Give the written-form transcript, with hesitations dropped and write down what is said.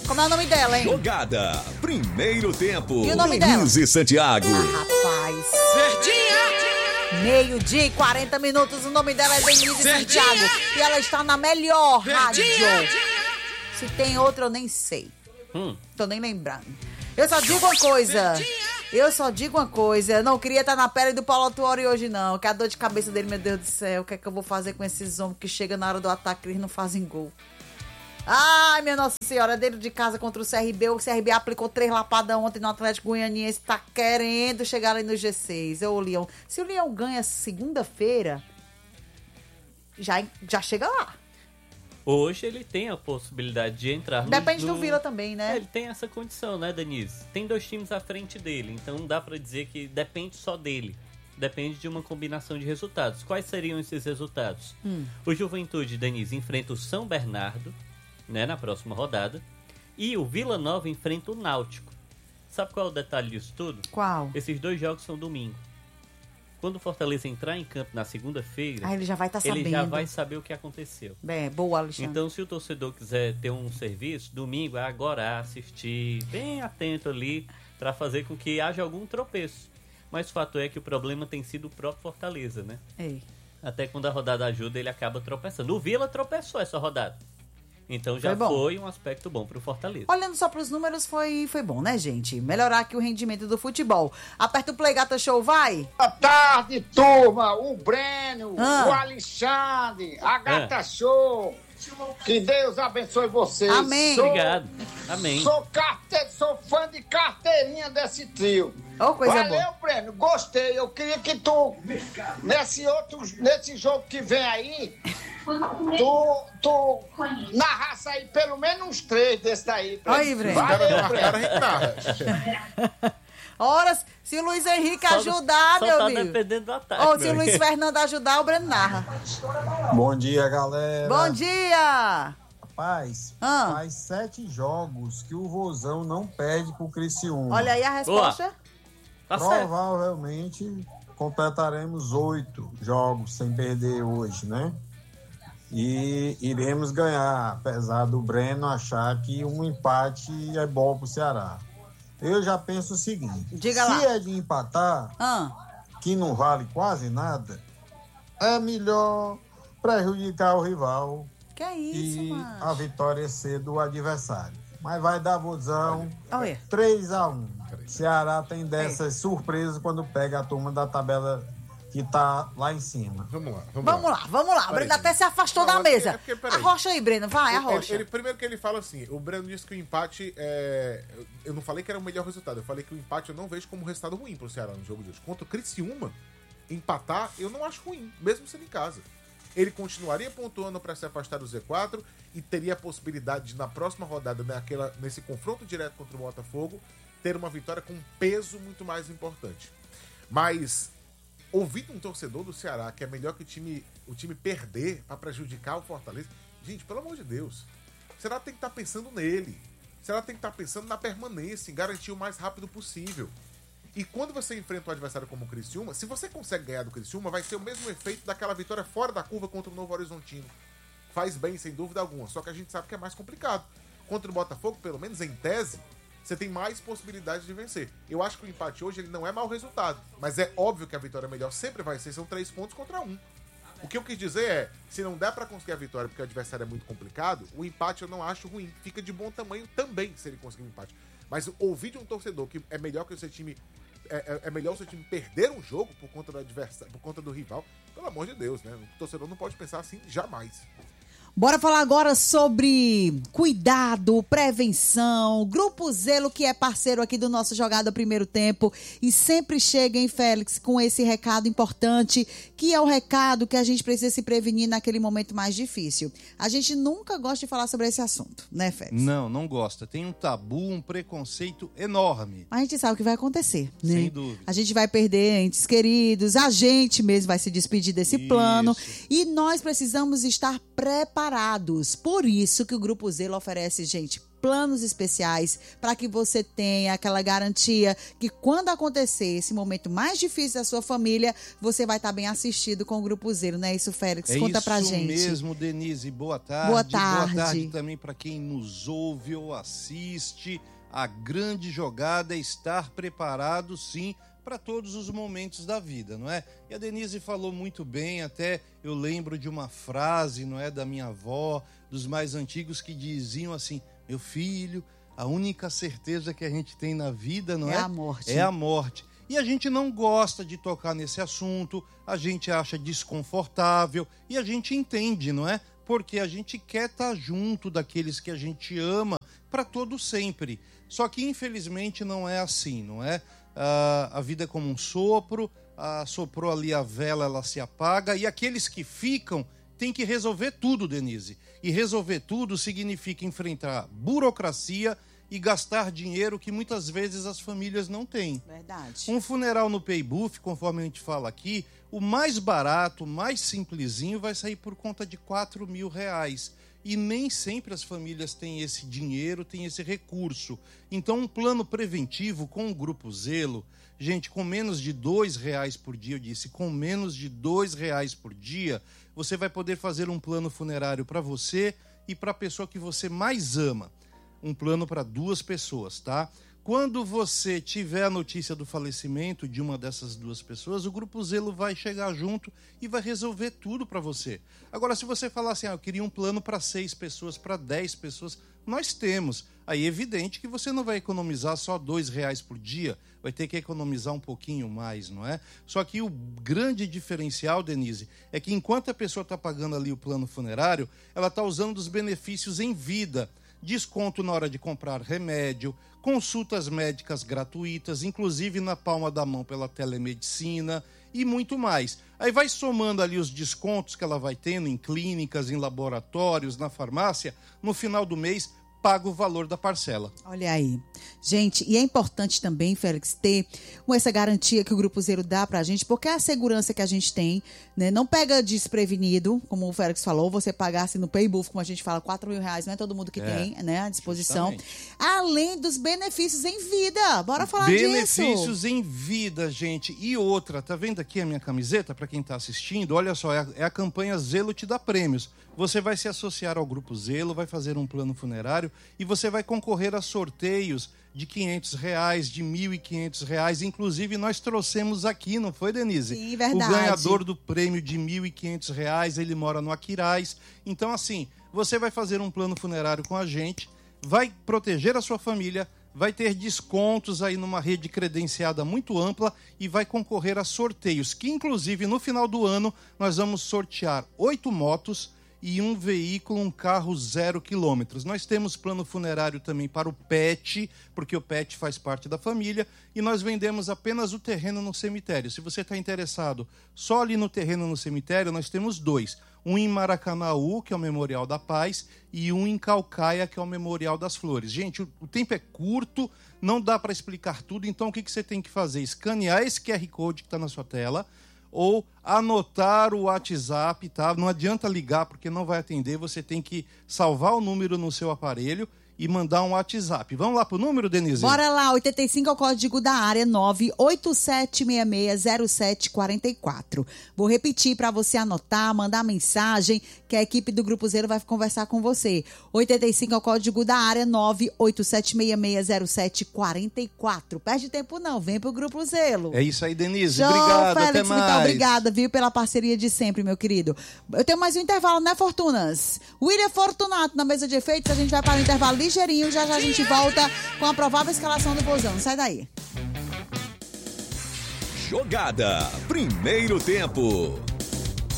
Como é o nome dela, hein? Jogada, primeiro tempo. E o nome Denise Santiago. Rapaz. Meio-dia e 40 minutos. O nome dela é Denise Santiago. E ela está na melhor rádio. Se tem outra, eu nem sei. Tô nem lembrando. Eu só digo uma coisa. Eu não queria estar na pele do Paulo Autuori hoje, não. Que a dor de cabeça dele, meu Deus do céu. O que é que eu vou fazer com esses homens que chegam na hora do ataque e eles não fazem gol? Ai, minha Nossa Senhora, dentro de casa contra o CRB. O CRB aplicou 3 lapadas ontem no Atlético Goianiense. Tá querendo chegar ali no G6. O Leão. Se o Leão ganha segunda-feira, já chega lá. Hoje ele tem a possibilidade de entrar Depende do Vila também, né? Ele tem essa condição, né, Denise? Tem 2 times à frente dele, então dá pra dizer que depende só dele. Depende de uma combinação de resultados. Quais seriam esses resultados? O Juventude, Denise, enfrenta o São Bernardo, né, na próxima rodada. E o Vila Nova enfrenta o Náutico. Sabe qual é o detalhe disso tudo? Qual? Esses 2 jogos são domingo. Quando o Fortaleza entrar em campo na segunda-feira, ele já vai estar sabendo. Ele já vai saber o que aconteceu. Boa, Alexandre. Então, se o torcedor quiser ter um serviço, domingo é agora assistir, bem atento ali, para fazer com que haja algum tropeço. Mas o fato é que o problema tem sido o próprio Fortaleza, né? Até quando a rodada ajuda, ele acaba tropeçando. O Vila tropeçou essa rodada. Então já foi um aspecto bom pro Fortaleza. Olhando só pros números, foi bom, né, gente? Melhorar aqui o rendimento do futebol. Aperta o play, Gata Show, vai! Boa tarde, turma! O Breno, o Alexandre, a Gata Show. Que Deus abençoe vocês. Amém. Obrigado. Amém. Sou fã de carteirinha desse trio. Coisa Valeu, boa. Breno. Gostei. Eu queria que tu, nesse jogo que vem aí, tu narrasse aí pelo menos uns 3 desse daí. Olha aí, Breno. Valeu, Breno. Horas, se o Luiz Henrique ajudar, meu tá amigo. dependendo do ataque. Ou se o Luiz Fernando ajudar, o Breno narra. Bom dia, galera. Bom dia! Rapaz, faz 7 jogos que o Vozão não perde pro Criciúma. Olha aí a resposta. Tá certo. Provavelmente completaremos 8 jogos sem perder hoje, né? E iremos ganhar, apesar do Breno achar que um empate é bom pro Ceará. Eu já penso o seguinte: Diga se lá. é de empatar, que não vale quase nada, é melhor prejudicar o rival Que é isso, e mano? a vitória ser do adversário. Mas vai dar Vozão 3-1. Ceará tem dessas surpresas quando pega a turma da tabela que tá lá em cima. Vamos lá. O Breno até se afastou da mesa. Arrocha aí, Breno. Vai, arrocha. Primeiro que ele fala assim, o Breno disse que o empate é... Eu não falei que era o melhor resultado, eu falei que o empate eu não vejo como um resultado ruim pro Ceará no jogo de hoje. Contra o Criciúma, empatar eu não acho ruim, mesmo sendo em casa. Ele continuaria pontuando para se afastar do Z4 e teria a possibilidade de, na próxima rodada, nesse confronto direto contra o Botafogo, ter uma vitória com um peso muito mais importante. Mas, ouvir um torcedor do Ceará que é melhor que o time perder para prejudicar o Fortaleza, gente, pelo amor de Deus, o Ceará tem que estar pensando nele. O Ceará tem que estar pensando na permanência, em garantir o mais rápido possível. E quando você enfrenta um adversário como o Criciúma, se você consegue ganhar do Criciúma, vai ser o mesmo efeito daquela vitória fora da curva contra o Novo Horizontino. Faz bem, sem dúvida alguma, só que a gente sabe que é mais complicado. Contra o Botafogo, pelo menos em tese, você tem mais possibilidades de vencer. Eu acho que o empate hoje ele não é mau resultado, mas é óbvio que a vitória melhor sempre vai ser, são 3 pontos contra 1. O que eu quis dizer é, se não der pra conseguir a vitória porque o adversário é muito complicado, o empate eu não acho ruim. Fica de bom tamanho também se ele conseguir um empate. Mas ouvir de um torcedor que é melhor que o seu time... É melhor o seu time perder um jogo por conta do adversário, por conta do rival, pelo amor de Deus, né? O torcedor não pode pensar assim jamais. Bora falar agora sobre cuidado, prevenção, Grupo Zelo, que é parceiro aqui do nosso Jogada Primeiro Tempo e sempre chega, hein, Félix, com esse recado importante, que é o recado que a gente precisa se prevenir naquele momento mais difícil. A gente nunca gosta de falar sobre esse assunto, né, Félix? Não gosta. Tem um tabu, um preconceito enorme. A gente sabe o que vai acontecer, né? Sem dúvida. A gente vai perder entes queridos, a gente mesmo vai se despedir desse plano e nós precisamos estar preparados. Por isso que o Grupo Zelo oferece, gente, planos especiais para que você tenha aquela garantia que quando acontecer esse momento mais difícil da sua família, você vai estar bem assistido com o Grupo Zelo, não é isso, Félix? Conta pra gente. É isso mesmo, Denise. Boa tarde. Boa tarde. Boa tarde também para quem nos ouve ou assiste. A grande jogada é estar preparado, sim, para todos os momentos da vida, não é? E a Denise falou muito bem, até eu lembro de uma frase, não é, da minha avó, dos mais antigos, que diziam assim: meu filho, a única certeza que a gente tem na vida, não é? É a morte. É a morte. E a gente não gosta de tocar nesse assunto, a gente acha desconfortável e a gente entende, não é? Porque a gente quer estar junto daqueles que a gente ama para todo sempre. Só que infelizmente não é assim, não é? A vida é como um sopro, soprou ali a vela, ela se apaga, e aqueles que ficam têm que resolver tudo, Denise. E resolver tudo significa enfrentar burocracia e gastar dinheiro que muitas vezes as famílias não têm. Verdade. Um funeral no Paybuff, conforme a gente fala aqui, o mais barato, o mais simplesinho, vai sair por conta de R$4.000. E nem sempre as famílias têm esse dinheiro, têm esse recurso. Então, um plano preventivo com o Grupo Zelo, gente, com menos de R$2 por dia, eu disse, com menos de R$2 por dia, você vai poder fazer um plano funerário para você e para a pessoa que você mais ama. Um plano para 2 pessoas, tá? Quando você tiver a notícia do falecimento de uma dessas 2 pessoas, o Grupo Zelo vai chegar junto e vai resolver tudo para você. Agora, se você falar assim, eu queria um plano para 6 pessoas, para 10 pessoas, nós temos. Aí é evidente que você não vai economizar só R$2 por dia, vai ter que economizar um pouquinho mais, não é? Só que o grande diferencial, Denise, é que enquanto a pessoa está pagando ali o plano funerário, ela está usando os benefícios em vida. Desconto na hora de comprar remédio, consultas médicas gratuitas, inclusive na palma da mão pela telemedicina e muito mais. Aí vai somando ali os descontos que ela vai tendo em clínicas, em laboratórios, na farmácia, no final do mês paga o valor da parcela. Olha aí. Gente, e é importante também, Félix, ter essa garantia que o Grupo Zelo dá pra gente, porque é a segurança que a gente tem, né? Não pega desprevenido, como o Félix falou, você pagasse no Paybuff, como a gente fala, R$4.000, não é todo mundo que tem, né, à disposição. Justamente. Além dos benefícios em vida. Bora falar disso. Benefícios em vida, gente. E outra, tá vendo aqui a minha camiseta, pra quem tá assistindo? Olha só, é a campanha Zelo Te Dá Prêmios. Você vai se associar ao Grupo Zelo, vai fazer um plano funerário e você vai concorrer a sorteios de R$500, de R$1.500. Inclusive, nós trouxemos aqui, não foi, Denise? Sim, verdade. O ganhador do prêmio de R$1.500, ele mora no Aquiraz. Então, assim, você vai fazer um plano funerário com a gente, vai proteger a sua família, vai ter descontos aí numa rede credenciada muito ampla e vai concorrer a sorteios, que inclusive no final do ano nós vamos sortear 8 motos e um veículo, um carro 0 quilômetros. Nós temos plano funerário também para o pet, porque o pet faz parte da família, e nós vendemos apenas o terreno no cemitério. Se você está interessado só ali no terreno no cemitério, nós temos 2. Um em Maracanaú, que é o Memorial da Paz, e um em Caucaia, que é o Memorial das Flores. Gente, o tempo é curto, não dá para explicar tudo, então o que você tem que fazer? Escanear esse QR Code que está na sua tela, ou anotar o WhatsApp, tá? Não adianta ligar porque não vai atender, você tem que salvar o número no seu aparelho e mandar um WhatsApp. Vamos lá pro número, Denise? Bora lá, 85 é o código da área, 987660744. Vou repetir para você anotar, mandar mensagem, que a equipe do Grupo Zelo vai conversar com você. 85 é o código da área, 987660744. Perde tempo não, vem pro Grupo Zelo. É isso aí, Denise. Show, obrigado, Félix, até mais. Muito obrigada, viu, pela parceria de sempre, meu querido. Eu tenho mais um intervalo, né, Fortunas? William Fortunato na mesa de efeitos, a gente vai para o intervalo ligeirinho, já a gente volta com a provável escalação do Vozão. Sai daí. Jogada, primeiro tempo.